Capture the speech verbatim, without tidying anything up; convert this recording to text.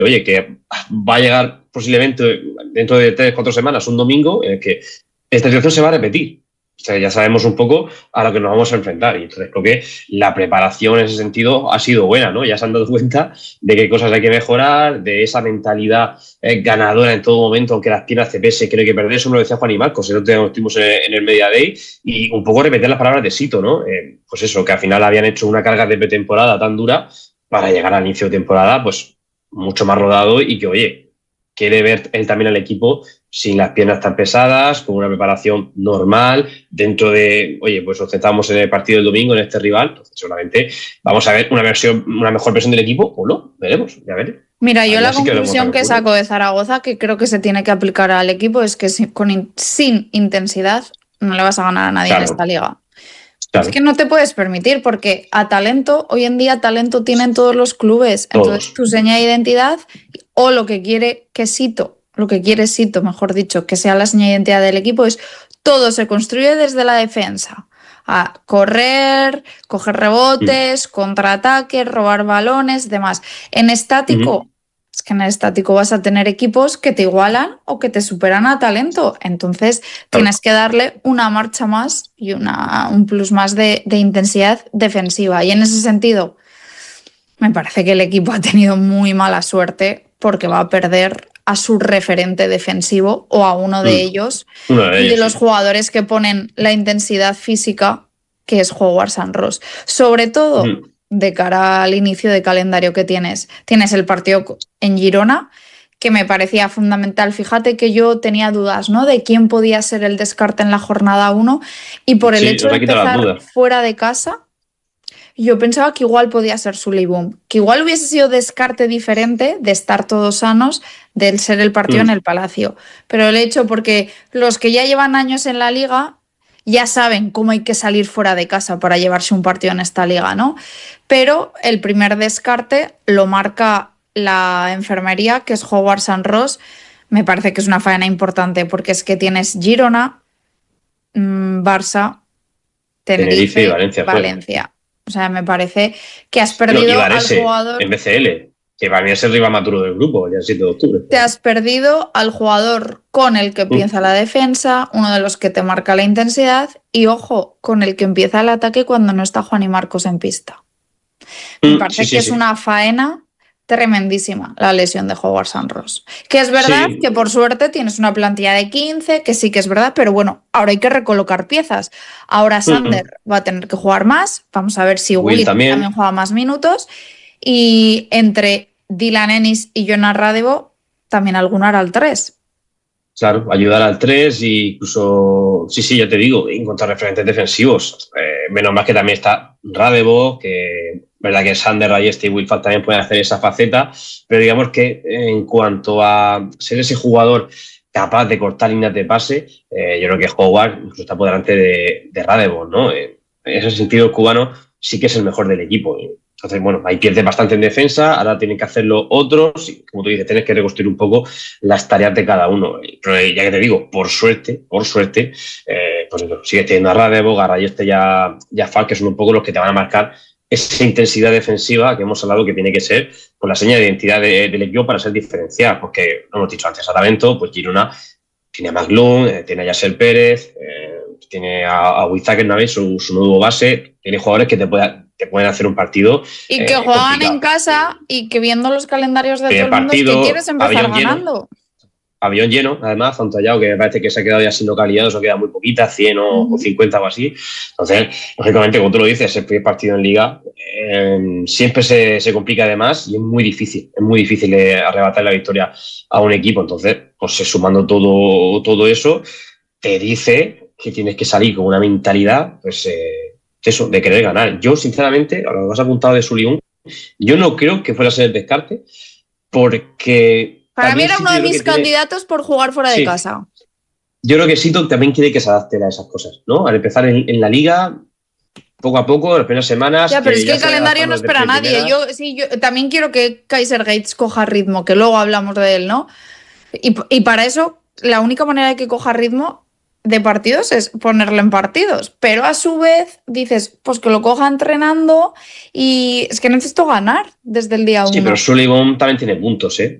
oye, que va a llegar posiblemente dentro de tres, cuatro semanas, un domingo, en el que esta situación se va a repetir. O sea, ya sabemos un poco a lo que nos vamos a enfrentar. Y entonces creo que la preparación en ese sentido ha sido buena, ¿no? Ya se han dado cuenta de qué cosas hay que mejorar, de esa mentalidad eh, ganadora en todo momento, aunque las piernas te pese, creo que perder. Eso me lo decía Juan y Marcos, el otro día estuvimos en, en el Media Day, y un poco repetir las palabras de Sito, ¿no? Eh, pues eso, que al final habían hecho una carga de pretemporada tan dura para llegar al inicio de temporada, pues mucho más rodado, y que, oye, quiere ver él también al equipo sin las piernas tan pesadas, con una preparación normal, dentro de, oye, pues nos centramos en el partido del domingo, en este rival, entonces seguramente vamos a ver una versión, una mejor versión del equipo, o no, veremos, ya veremos. Mira, yo la conclusión que saco de Zaragoza, que creo que se tiene que aplicar al equipo, es que sin, con in, sin intensidad no le vas a ganar a nadie claro. en esta liga. Claro. Es que no te puedes permitir, porque a talento, hoy en día talento tienen todos los clubes, todos. Entonces tu seña de identidad o lo que quiere que Sito, lo que quiere Sito, mejor dicho, que sea la seña de identidad del equipo, es todo se construye desde la defensa. A correr, coger rebotes, mm. contraataques, robar balones, demás. En estático, mm. es que en el estático vas a tener equipos que te igualan o que te superan a talento. Entonces tienes que darle una marcha más y una, un plus más de, de intensidad defensiva. Y en ese sentido, me parece que el equipo ha tenido muy mala suerte porque va a perder a su referente defensivo o a uno de mm. ellos, uno de, ellos, de los sí. jugadores que ponen la intensidad física, que es Howard Sanros. Sobre todo mm. de cara al inicio de calendario que tienes. Tienes el partido en Girona, que me parecía fundamental. Fíjate que yo tenía dudas, ¿no?, de quién podía ser el descarte en la jornada uno, y por el sí, hecho de empezar fuera de casa, yo pensaba que igual podía ser Sully Boom, que igual hubiese sido descarte diferente de estar todos sanos, del ser el partido mm. en el Palacio. Pero el hecho, porque los que ya llevan años en la liga ya saben cómo hay que salir fuera de casa para llevarse un partido en esta liga, ¿no? Pero el primer descarte lo marca la enfermería, que es Howard Sanros. Me parece que es una faena importante, porque es que tienes Girona, mmm, Barça, Tenerife, Tenerife y Valencia. Valencia. O sea, me parece que has perdido no, al jugador... en B C L, que para mí es el rival maturo del grupo, el siete de octubre. Te has perdido al jugador con el que empieza uh. la defensa, uno de los que te marca la intensidad, y ojo, con el que empieza el ataque cuando no está Juan y Marcos en pista. Me parece sí, sí, que sí. es una faena tremendísima la lesión de Howard Sanros. Que es verdad sí. que por suerte tienes una plantilla de quince, que sí que es verdad, pero bueno, ahora hay que recolocar piezas. Ahora Sander uh-huh. va a tener que jugar más, vamos a ver si Will, Will también. también juega más minutos, y entre Dylan Ennis y Jonas Radevo también alguno hará al tres. Claro, ayudar al tres, e incluso, sí, sí, ya te digo, encontrar referentes defensivos. Eh, menos mal que también está Radevo, que verdad que Sander, Ayeste y Wilfat también pueden hacer esa faceta, pero digamos que en cuanto a ser ese jugador capaz de cortar líneas de pase, eh, yo creo que Howard incluso está por delante de, de Radevo, ¿no? En ese sentido, el cubano sí que es el mejor del equipo. Entonces, bueno, ahí pierde bastante en defensa, ahora tienen que hacerlo otros, y como tú dices, tienes que reconstruir un poco las tareas de cada uno. Pero ya que te digo, por suerte, por suerte, eh, pues eso, sigue teniendo a Radevo, Garayeste y a, y a Falk, que son un poco los que te van a marcar esa intensidad defensiva que hemos hablado que tiene que ser con la seña de identidad de, del equipo para ser diferencial, porque, lo hemos dicho antes, a talento, pues Girona tiene a McLuhan, eh, tiene a Yasser Pérez, eh, tiene a, a Wizaker Navas, su, su nuevo base, tiene jugadores que te, pueda, te pueden hacer un partido y que eh, juegan complicado. En casa, y que viendo los calendarios de todo el mundo es que quieres empezar ganando. Lleno, avión lleno, además, Fantallado, que me parece que se ha quedado ya sin localidad, eso queda muy poquita, cien o, uh-huh. o cincuenta o así. Entonces, lógicamente, como tú lo dices, el primer partido en Liga eh, siempre se, se complica además, y es muy difícil, es muy difícil eh, arrebatar la victoria a un equipo. Entonces, pues sumando todo, todo eso, te dice que tienes que salir con una mentalidad, pues, eh, eso, de querer ganar. Yo, sinceramente, a lo que has apuntado de Sully Boom, yo no creo que fuera a ser el descarte, porque... Para mí era uno de mis candidatos tiene... por jugar fuera sí. de casa. Yo creo que Sito también quiere que se adapte a esas cosas, ¿no? Al empezar en, en la liga, poco a poco, las primeras semanas... Ya, pero es que el calendario no espera a nadie. Yo, sí, yo también quiero que Kaiser Gates coja ritmo, que luego hablamos de él, ¿no? Y, y para eso, la única manera de que coja ritmo de partidos es ponerle en partidos, pero a su vez dices, pues que lo coja entrenando y es que necesito ganar desde el día uno. Sí, pero Sullivan también tiene puntos, ¿eh?